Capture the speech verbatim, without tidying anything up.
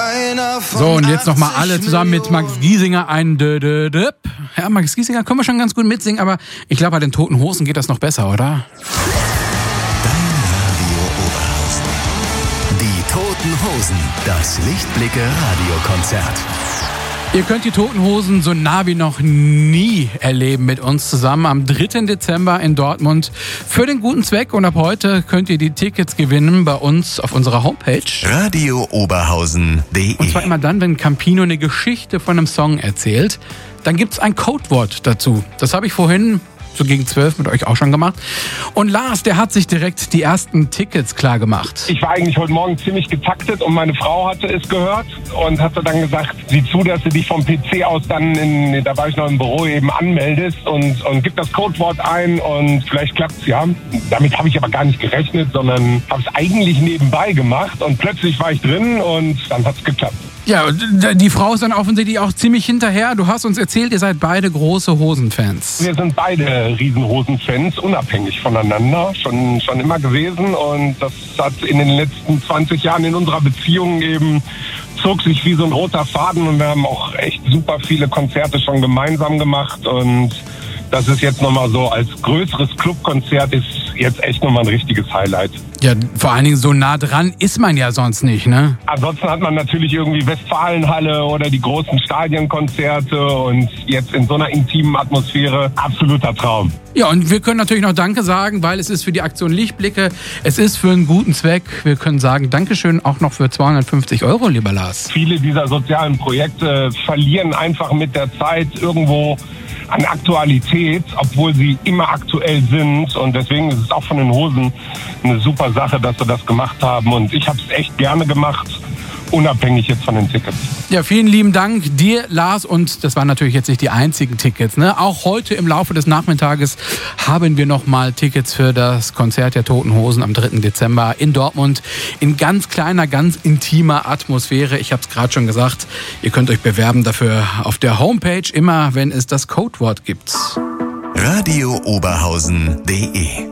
So, und jetzt nochmal alle zusammen mit Max Giesinger ein Dö-Dö-Döp. Ja, Max Giesinger können wir schon ganz gut mitsingen, aber ich glaube, bei den Toten Hosen geht das noch besser, oder? Dein Radio Oberhausen. Die Toten Hosen, das Lichtblicke-Radiokonzert. Ihr könnt die Toten Hosen so nah wie noch nie erleben mit uns zusammen am dritten Dezember in Dortmund für den guten Zweck. Und ab heute könnt ihr die Tickets gewinnen bei uns auf unserer Homepage radio oberhausen punkt de. Und zwar immer dann, wenn Campino eine Geschichte von einem Song erzählt. Dann gibt's ein Codewort dazu. Das habe ich vorhin so gegen zwölf mit euch auch schon gemacht. Und Lars, der hat sich direkt die ersten Tickets klar gemacht. Ich war eigentlich heute Morgen ziemlich getaktet und meine Frau hatte es gehört und hatte dann gesagt, sieh zu, dass du dich vom P C aus dann, in, da war ich noch im Büro, eben anmeldest und, und gib das Codewort ein und vielleicht klappt's ja. Damit habe ich aber gar nicht gerechnet, sondern habe es eigentlich nebenbei gemacht und plötzlich war ich drin und dann hat's geklappt. Ja, die Frau ist dann offensichtlich auch ziemlich hinterher. Du hast uns erzählt, ihr seid beide große Hosenfans. Wir sind beide Riesenhosenfans, unabhängig voneinander, schon, schon immer gewesen. Und das hat in den letzten zwanzig Jahren in unserer Beziehung eben zog sich wie so ein roter Faden. Und wir haben auch echt super viele Konzerte schon gemeinsam gemacht. Und das ist jetzt nochmal so als größeres Clubkonzert ist jetzt echt nochmal ein richtiges Highlight. Ja, vor allen Dingen so nah dran ist man ja sonst nicht, ne? Ansonsten hat man natürlich irgendwie Westfalenhalle oder die großen Stadionkonzerte und jetzt in so einer intimen Atmosphäre absoluter Traum. Ja, und wir können natürlich noch Danke sagen, weil es ist für die Aktion Lichtblicke, es ist für einen guten Zweck. Wir können sagen Dankeschön auch noch für zweihundertfünfzig Euro, lieber Lars. Viele dieser sozialen Projekte verlieren einfach mit der Zeit irgendwo an Aktualität, obwohl sie immer aktuell sind. Und deswegen ist es auch von den Hosen eine super Sache, dass wir das gemacht haben. Und ich habe es echt gerne gemacht, unabhängig jetzt von den Tickets. Ja, vielen lieben Dank dir, Lars. Und das waren natürlich jetzt nicht die einzigen Tickets, ne? Auch heute im Laufe des Nachmittages haben wir nochmal Tickets für das Konzert der Toten Hosen am dritten Dezember in Dortmund in ganz kleiner, ganz intimer Atmosphäre. Ich habe es gerade schon gesagt, ihr könnt euch bewerben dafür auf der Homepage, immer wenn es das Codewort gibt. radio oberhausen punkt de